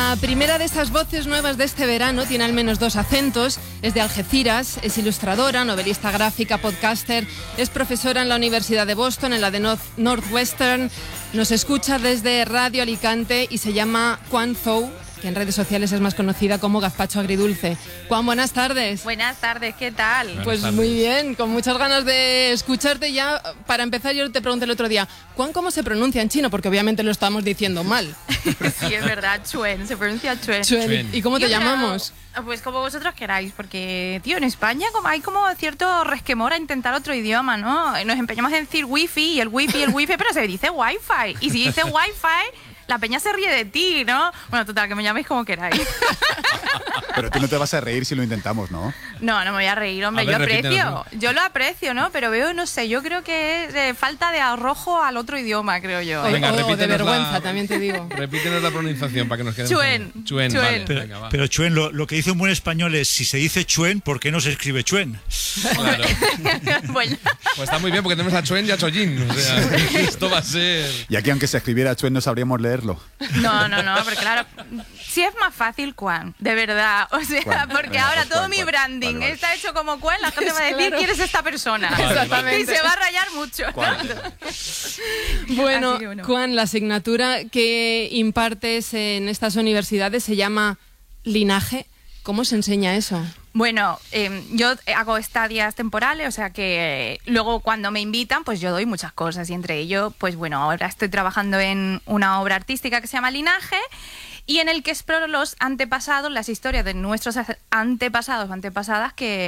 La primera de esas voces nuevas de este verano tiene al menos 2 acentos, es de Algeciras, es ilustradora, novelista gráfica, podcaster, es profesora en la Universidad de Boston, en la de Northwestern, nos escucha desde Radio Alicante y se llama Quan Zhou, que en redes sociales es más conocida como Gazpacho Agridulce. Juan, buenas tardes. Buenas tardes, ¿qué tal? Pues muy bien, con muchas ganas de escucharte ya. Para empezar, yo te pregunté el otro día, Juan, ¿cómo se pronuncia en chino? Porque obviamente lo estamos diciendo mal. Sí, es verdad, Chuen, se pronuncia Chuen. Chuen. ¿Y cómo te llamamos? Pues como vosotros queráis, porque, tío, en España hay como cierto resquemor a intentar otro idioma, ¿no? Nos empeñamos en decir wifi y el wifi, pero se dice wifi. Y si dice wifi, la peña se ríe de ti, ¿no? Bueno, total, que me llaméis como queráis. Pero tú no te vas a reír si lo intentamos, ¿no? No, no me voy a reír, hombre. Yo lo aprecio, ¿no? Pero veo, no sé, yo creo que es falta de arrojo al otro idioma, creo yo. Venga, de vergüenza, también te digo. Repítenos la pronunciación para que nos quede. Chuen. Vale, pero Chuen, lo que dice un buen español es, si se dice Chuen, ¿por qué no se escribe Chuen? Claro. Bueno. Pues está muy bien, porque tenemos a Chuen y a Chollín. O sea, esto va a ser... Y aquí, aunque se escribiera Chuen, no sabríamos leerlo. No, porque claro, sí es más fácil Quan, de verdad. O sea, Quan. porque Venga, ahora pues todo Quan, mi Quan. branding Vale. está hecho como Quan, la gente va a decir, Claro. ¿quién es esta persona? Exactamente. Y se va a rayar mucho. Bueno, Así que bueno. Juan, la asignatura que impartes en estas universidades se llama Linaje. ¿Cómo se enseña eso? Bueno, yo hago estadías temporales, o sea que luego cuando me invitan, pues yo doy muchas cosas y entre ello, pues bueno, ahora estoy trabajando en una obra artística que se llama Linaje y en el que exploro los antepasados, las historias de nuestros antepasados, antepasadas que